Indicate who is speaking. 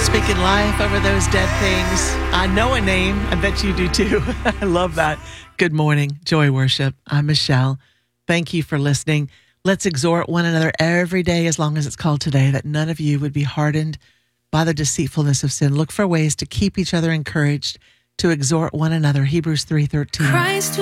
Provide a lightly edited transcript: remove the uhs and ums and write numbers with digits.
Speaker 1: speaking life over those dead things. I know a name. I bet you do too. I love that. Good morning, Joy Worship. I'm Michelle. Thank you for listening. Let's exhort one another every day, as long as it's called today, that none of you would be hardened by the deceitfulness of sin. Look for ways to keep each other encouraged, to exhort one another. Hebrews 3:13.